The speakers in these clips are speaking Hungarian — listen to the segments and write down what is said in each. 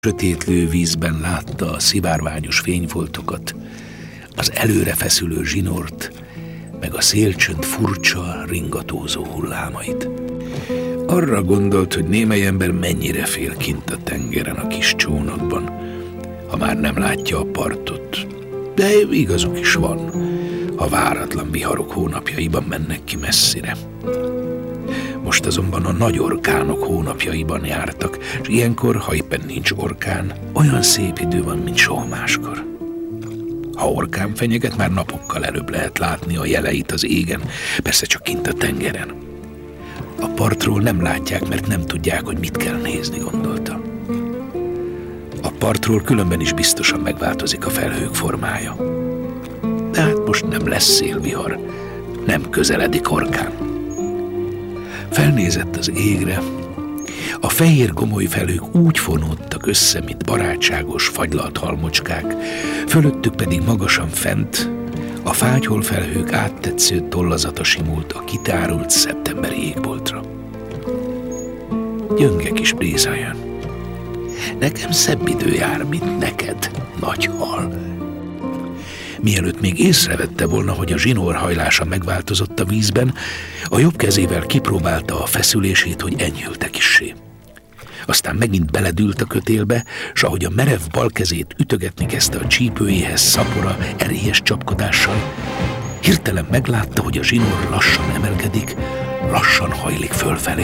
Sötétlő vízben látta a szivárványos fényfoltokat, az előre feszülő zsinort, meg a szélcsönd furcsa, ringatózó hullámait. Arra gondolt, hogy némely ember mennyire fél kint a tengeren a kis csónakban, ha már nem látja a partot. De igazuk is van, ha váratlan viharok hónapjaiban mennek ki messzire. Most azonban a nagy orkánok hónapjaiban jártak, és ilyenkor, ha éppen nincs orkán, olyan szép idő van, mint soha máskor. Ha orkán fenyeget, már napokkal előbb lehet látni a jeleit az égen, persze csak kint a tengeren. A partról nem látják, mert nem tudják, hogy mit kell nézni, gondolta. A partról különben is biztosan megváltozik a felhők formája. De hát most nem lesz szélvihar, nem közeledik orkán. Felnézett az égre. A fehér gomoly felhők úgy fonódtak össze, mint barátságos, fagylalt halmocskák, fölöttük pedig magasan fent a fátyol felhők áttetsző tollazata simult a kitárult szeptemberi égboltra. Gyönge kis bréza jön. Nekem szebb idő jár, mint neked, nagy hal. Mielőtt még észrevette volna, hogy a zsinór hajlása megváltozott a vízben, a jobb kezével kipróbálta a feszülését, hogy enyhülte kissé. Aztán megint beledült a kötélbe, s ahogy a merev bal kezét ütögetni kezdte a csípőjéhez szapora, erélyes csapkodással, hirtelen meglátta, hogy a zsinór lassan emelkedik, lassan hajlik fölfelé.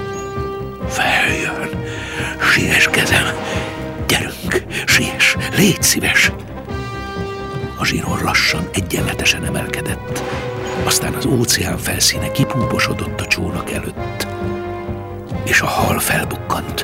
Feljön! Siess, kezem! Gyerünk! Siess! Légy szíves! A zsinór lassan, egyenletesen emelkedett, aztán az óceán felszíne kipúposodott a csónak előtt, és a hal felbukkant.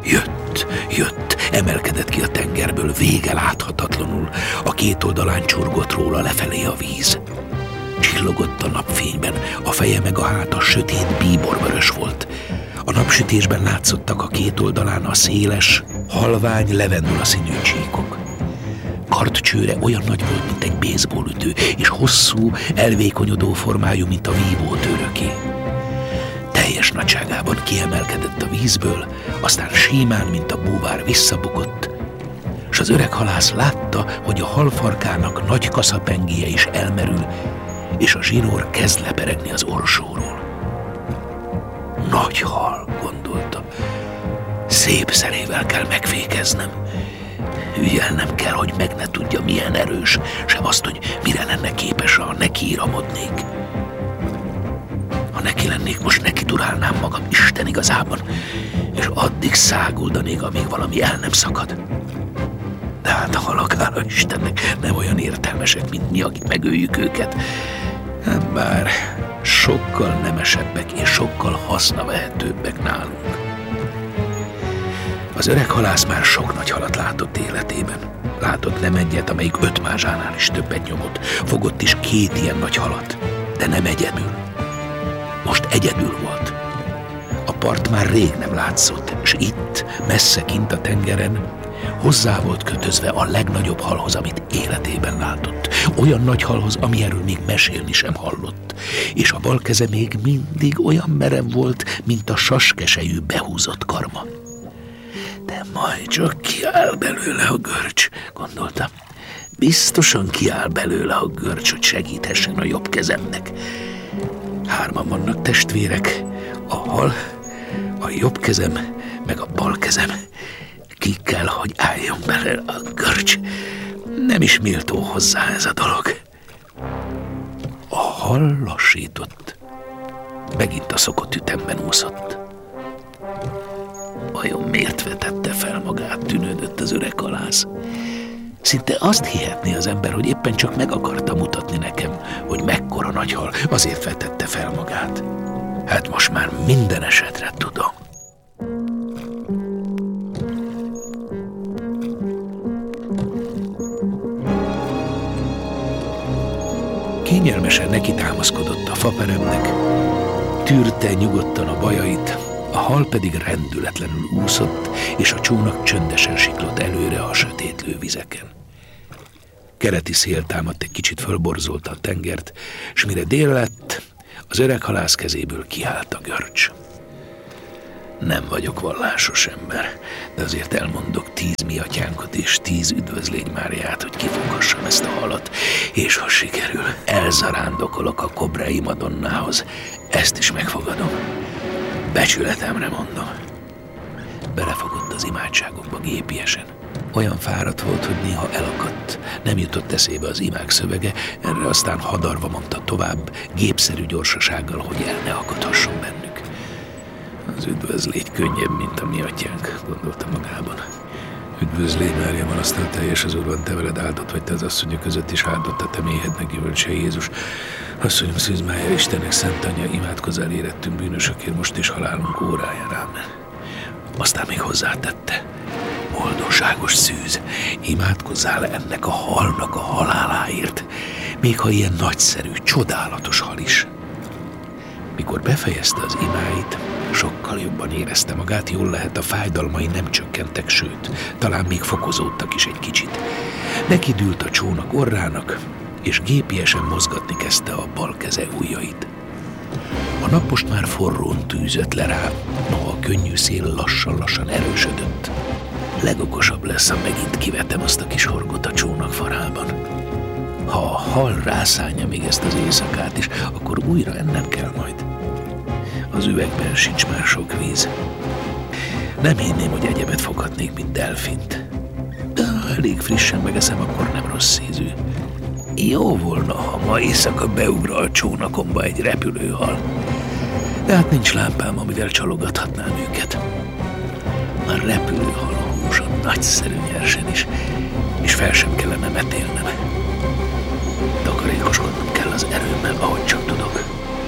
Jött, emelkedett ki a tengerből, vége láthatatlanul, a két oldalán csorgott róla lefelé a víz. Csillogott a napfényben, a feje meg a háta sötét bíborvörös volt. A napsütésben látszottak a két oldalán a széles, halvány levendula színű csíkok. Kartcsőre olyan nagy volt, mint egy baseballütő, és hosszú, elvékonyodó formájú, mint a vívótőröké. Teljes nagyságában kiemelkedett a vízből, aztán símán, mint a búvár visszabukott, és az öreg halász látta, hogy a halfarkának nagy kaszapengéje is elmerül, és a zsinór kezd leperegni az orsóról. Nagy hal, gondolta, szép szerével kell megfékeznem. Ügyelnem kell, hogy meg ne tudja, milyen erős, sem azt, hogy mire lenne képes, ha neki iramodnék. Ha neki lennék, most neki durálnám magam, Isten igazában, és addig száguldanék, amíg valami el nem szakad. De hát a halak, hála Istennek, nem olyan értelmesek, mint mi, akik megöljük őket. Bár sokkal nemesebbek és sokkal hasznavehetőbbek nálunk. Az öreg halász már sok nagy halat látott életében. Látott nem egyet, amelyik 5 mázsánál is többet nyomott. Fogott is 2 ilyen nagy halat, de nem egyedül. Most egyedül volt. A part már rég nem látszott, és itt, messze kint a tengeren, hozzá volt kötözve a legnagyobb halhoz, amit életében látott. Olyan nagy halhoz, amilyenről még mesélni sem hallott. És a bal keze még mindig olyan merev volt, mint a saskesejű behúzott karma. De majd csak kiáll belőle a görcs, gondolta. Biztosan kiáll belőle a görcs, hogy segíthessen a jobb kezemnek. 3 vannak testvérek, a hal, a jobb kezem, meg a bal kezem. Ki kell, hogy álljon bele a görcs. Nem is méltó hozzá ez a dolog. A hal lassított. Megint a szokott ütemben úszott. Vajon miért vetette fel magát, tűnődött az öreg halász. Szinte azt hihetné az ember, hogy éppen csak meg akarta mutatni nekem, hogy mekkora nagy hal, azért vetette fel magát. Hát most már minden esetre tudom. Kényelmesen neki támaszkodott a faperemnek, tűrte nyugodtan a bajait, a hal pedig rendületlenül úszott, és a csónak csöndesen siklott előre a sötétlő vizeken. Keleti szél támadt, egy kicsit fölborzolta a tengert, s mire dél lett, az öreg halász kezéből kiállt a görcs. Nem vagyok vallásos ember, de azért elmondok 10 mi atyánkat és 10 üdvözlégy Máriát, hogy kifoghassam ezt a halat, és ha sikerül, elzarándokolok a Cobrai Madonnához. Ezt is megfogadom. Becsületemre mondom. Belefogott az imádságokba gépiesen. Olyan fáradt volt, hogy néha elakadt. Nem jutott eszébe az imák szövege, erre aztán hadarva mondta tovább, gépszerű gyorsasággal, hogy el ne akadhasson bennük. Az üdvözlégy könnyebb, mint a mi atyánk, gondolta magában. Üdvözlégy Mária, manasztál teljes az Úr van, te veled, áldott vagy te az asszonyok között, is áldott a te méhednek gyümölcse Jézus. Asszonyom Szűz Mária, Istennek szent anyja, imádkozzál érettünk bűnösökért most és halálunk órájára. Ámen. Aztán még hozzátette: boldogságos Szűz, imádkozzál ennek a halnak a haláláért, még ha ilyen nagyszerű, csodálatos hal is. Mikor befejezte az imáit, sokkal jobban érezte magát, jól lehet, a fájdalmai nem csökkentek, sőt, talán még fokozódtak is egy kicsit. Nekidült a csónak orrának, és gépiesen mozgatni kezdte a bal keze ujjait. A nap most már forrón tűzött le rá, noha a könnyű szél lassan-lassan erősödött. Legokosabb lesz, ha megint kivetem azt a kis horgot a csónak farában. Ha a hal rászánja még ezt az éjszakát is, akkor újra ennem kell majd. Az üvegben sincs már sok víz. Nem hinném, hogy egyebet foghatnék, mint delfint. De ha elég frissen megeszem, akkor nem rossz ízű. Jó volna, ha ma éjszaka beugr a csónakomba egy repülőhal. De hát nincs lámpám, amivel csalogathatnám őket. A repülőhal húsa nagyszerű nyersen is, és fel sem kellene metélnem. Takarékoskodnom kell az erőmmel, ahogy csak tudok.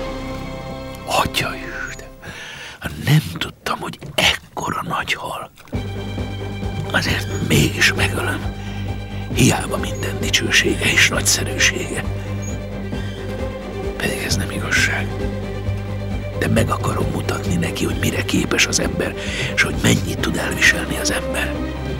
Atyaisten, nem tudtam, hogy ekkora nagy hal. Azért mégis megölöm. Hiába minden dicsősége és nagyszerűsége. Pedig ez nem igazság. De meg akarom mutatni neki, hogy mire képes az ember, és hogy mennyit tud elviselni az ember.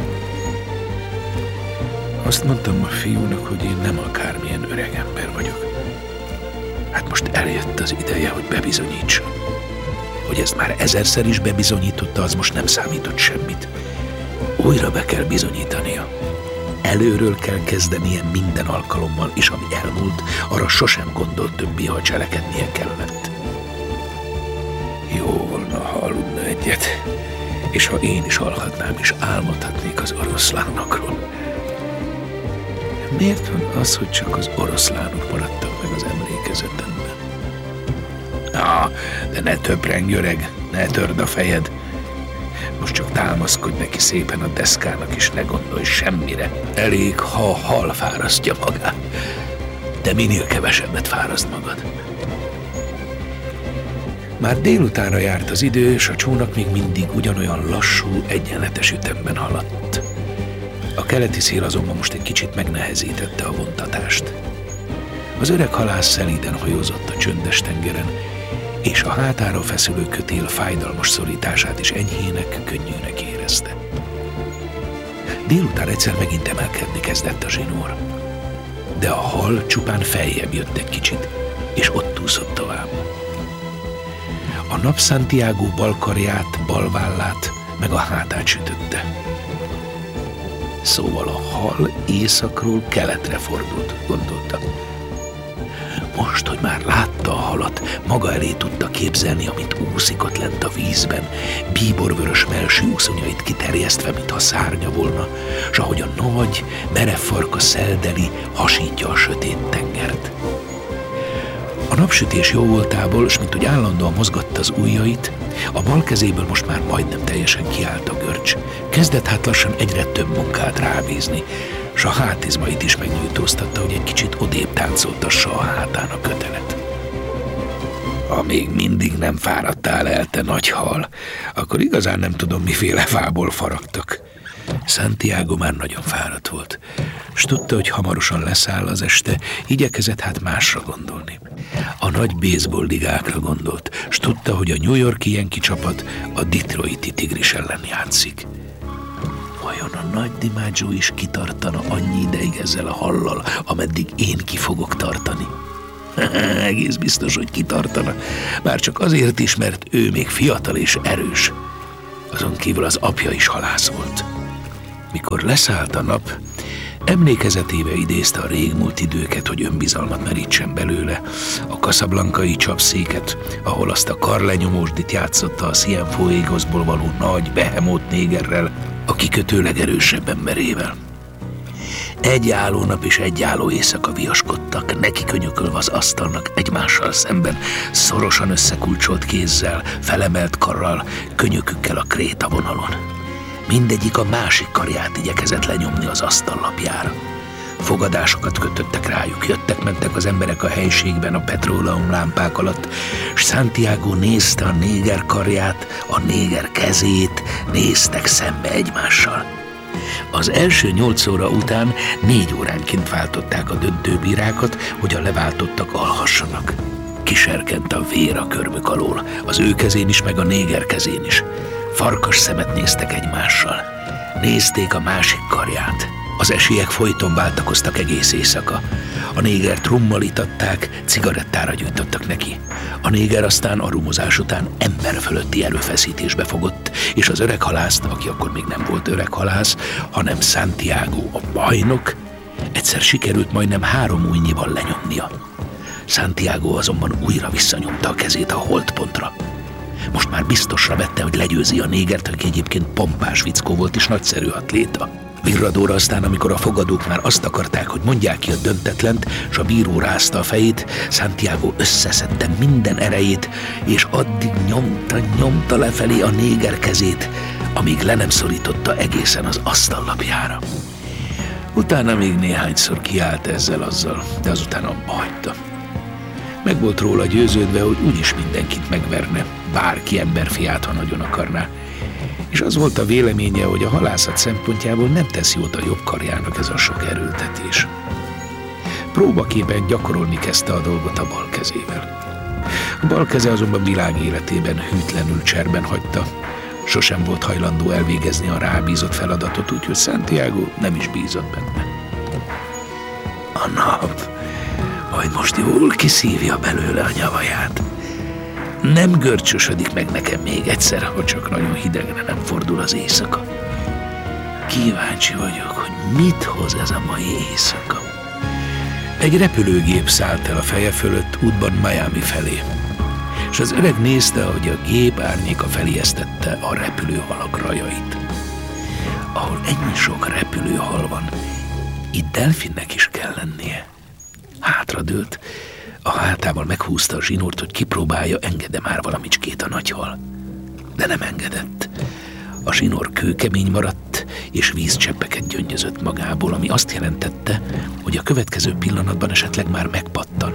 Azt mondtam a fiúnak, hogy én nem akármilyen öreg ember vagyok. Hát most eljött az ideje, hogy bebizonyítsam. Hogy ezt már 1000-szer is bebizonyította, az most nem számított semmit. Újra be kell bizonyítania. Előről kell kezdenie minden alkalommal, és ami elmúlt, arra sosem gondolt többé, ha cselekednie kellett. Jó volna, ha aludna egyet, és ha én is alhatnám, és álmodhatnék az oroszlánokról. Miért van az, hogy csak az oroszlánok maradtak meg az emlékezetemben? De ne töprengj, öreg, ne törd a fejed. Most csak támaszkodj neki szépen a deszkának, és ne gondolj semmire. Elég, ha a hal fárasztja magát. De minél kevesebbet fáraszt magad. Már délutánra járt az idő, és a csónak még mindig ugyanolyan lassú, egyenletes ütemben haladt. A keleti szél azonban most egy kicsit megnehezítette a vontatást. Az öreg halász szelíden hajózott a csöndes tengeren, és a hátára feszülő kötél fájdalmas szorítását is enyhének, könnyűnek érezte. Délután egyszer megint emelkedni kezdett a zsinór. De a hal csupán feljebb jött egy kicsit, és ott úszott tovább. A nap Santiago bal karját, bal vállát, meg a hátát sütötte. Szóval a hal északról keletre fordult, gondolta. Most, hogy már látta a halat, maga elé tudta képzelni, amit úszik ott lent a vízben, bíborvörös mellsű úszonyait kiterjesztve, mintha szárnya volna, s ahogy a nagy, merev farka szeldeli, hasítja a sötét tengert. A napsütés jó voltából, s mint hogy állandóan mozgatta az ujjait, a bal kezéből most már majdnem teljesen kiállt a görcs. Kezdett hát lassan egyre több munkát rábízni, s a hátizmait is megnyújtóztatta, hogy egy kicsit odébb táncoltassa a hátán a kötelet. Ha még mindig nem fáradtál el, te nagy hal, akkor igazán nem tudom, miféle fából faragtak. Santiago már nagyon fáradt volt, s tudta, hogy hamarosan leszáll az este, igyekezett hát másra gondolni. A nagy baseball ligákra gondolt, s tudta, hogy a New York-i Yankee csapat a Detroiti Tigris ellen játszik. Vajon a nagy DiMaggio is kitartana annyi ideig ezzel a hallal, ameddig én ki fogok tartani? Egész biztos, hogy kitartana, már csak azért is, mert ő még fiatal és erős. Azon kívül az apja is halász volt. Mikor leszállt a nap, emlékezetébe idézte a régmúlt időket, hogy önbizalmat merítsen belőle, a casablancai csapszéket, ahol azt a karlenyomósdit játszotta a Cienfuegosból való nagy, behemót négerrel, a kikötő legerősebb emberével. Egy álló nap és egy álló éjszaka viaskodtak, neki könyökölve az asztalnak egymással szemben, szorosan összekulcsolt kézzel, felemelt karral, könyökükkel a krétavonalon. Mindegyik a másik karját igyekezett lenyomni az asztallapjára. Fogadásokat kötöttek rájuk, jöttek-mentek az emberek a helységben a petróleumlámpák alatt, s Santiago nézte a néger karját, a néger kezét, néztek szembe egymással. Az első 8 óra után 4 óránként váltották a döntőbírákat, hogy a leváltottak alhassanak. Kiserkent a vér a körmük alól, az ő kezén is, meg a néger kezén is. Farkas szemet néztek egymással. Nézték a másik karját. Az esélyek folyton váltakoztak egész éjszaka. A négert rummal itatták, cigarettára gyújtottak neki. A néger aztán a rumozás után emberfölötti erőfeszítésbe fogott, és az öreg halászt, aki akkor még nem volt öreg halász, hanem Santiago a bajnok, egyszer sikerült majdnem 3 ujjnyival lenyomnia. Santiago azonban újra visszanyomta a kezét a holtpontra. Most már biztosra vette, hogy legyőzi a négert, aki egyébként pompás fickó volt és nagyszerű atléta. Virradóra aztán, amikor a fogadók már azt akarták, hogy mondják ki a döntetlent, s a bíró rázta a fejét, Santiago összeszedte minden erejét, és addig nyomta lefelé a néger kezét, amíg le nem szorította egészen az asztallapjára. Utána még néhányszor kiállt ezzel-azzal, de azután abba hagyta. Meg volt róla győződve, hogy úgyis mindenkit megverne, bárki emberfiát, ha nagyon akarná. És az volt a véleménye, hogy a halászat szempontjából nem tesz jót a jobb karjának ez a sok erőltetés. Próbaképpen gyakorolni kezdte a dolgot a bal kezével. A bal keze azonban világ életében hűtlenül cserben hagyta. Sosem volt hajlandó elvégezni a rábízott feladatot, úgyhogy Santiago nem is bízott benne. A nap majd most jól kiszívja belőle a nyavaját. Nem görcsösödik meg nekem még egyszer, ha csak nagyon hidegre nem fordul az éjszaka. Kíváncsi vagyok, hogy mit hoz ez a mai éjszaka. Egy repülőgép szállt el a feje fölött útban Miami felé, és az öreg nézte, hogy a gép árnyéka felijesztette a repülőhalak rajait. Ahol ennyi sok repülőhal van, itt delfinnek is kell lennie. Hátradőlt, a hátával meghúzta a zsinort, hogy kipróbálja, engedde már valamicskét a nagyhal. De nem engedett. A zsinór kőkemény maradt, és vízcseppeket gyöngyözött magából, ami azt jelentette, hogy a következő pillanatban esetleg már megpattan.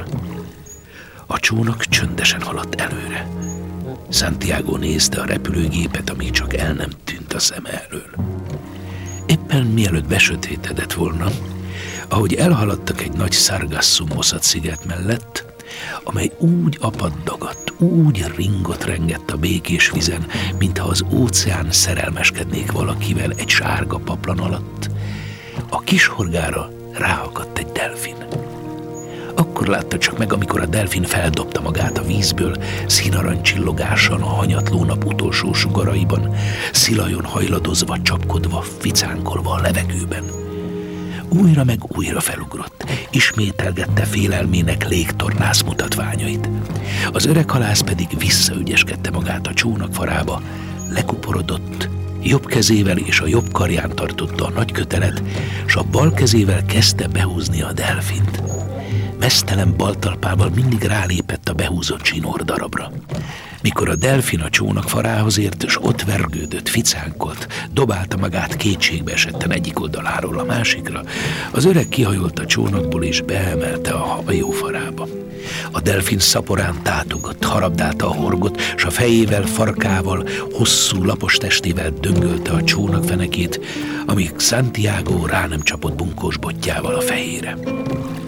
A csónak csöndesen haladt előre. Santiago nézte a repülőgépet, amíg csak el nem tűnt a szeme elől. Éppen mielőtt besötétedett volna, ahogy elhaladtak egy nagy Sargassum-moszat sziget mellett, amely úgy apaddagadt, úgy ringott-rengett a békés vizen, mintha az óceán szerelmeskednék valakivel egy sárga paplan alatt, a kis horgára ráakadt egy delfin. Akkor látta csak meg, amikor a delfin feldobta magát a vízből, színarany csillogással a hanyatló nap utolsó sugaraiban, szilajon hajladozva, csapkodva, ficánkolva a levegőben. Újra meg újra felugrott, ismételgette félelmének légtornász mutatványait. Az öreg halász pedig visszaügyeskedte magát a csónak farába, lekuporodott, jobb kezével és a jobb karján tartotta a nagy kötelet, s a bal kezével kezdte behúzni a delfint. Meztelen baltalpával mindig rálépett a behúzott zsinór darabra. Mikor a delfin a csónak farához ért, és ott vergődött, ficánkolt, dobálta magát kétségbe esetten egyik oldaláról a másikra, az öreg kihajolt a csónakból és beemelte a hajófarába. A delfin szaporán tátogott, harabdálta a horgot, s a fejével, farkával, hosszú lapos testével döngölte a csónak fenekét, amíg Santiago rá nem csapott bunkós botjával a fejére.